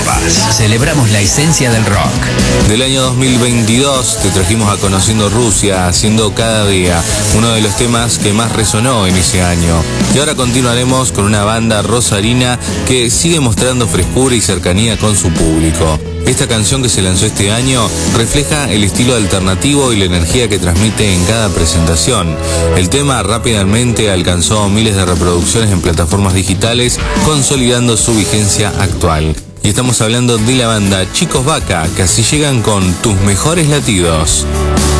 Topaz. Celebramos la esencia del rock. Del año 2022 te trajimos a Conociendo Rusia, haciendo cada día, uno de los temas que más resonó en ese año. Y ahora continuaremos con una banda rosarina que sigue mostrando frescura y cercanía con su público. Esta canción que se lanzó este año refleja el estilo alternativo y la energía que transmite en cada presentación. El tema rápidamente alcanzó miles de reproducciones en plataformas digitales, consolidando su vigencia actual. Y estamos hablando de la banda Chicos Vaca, que así llegan con Tus Mejores Latidos.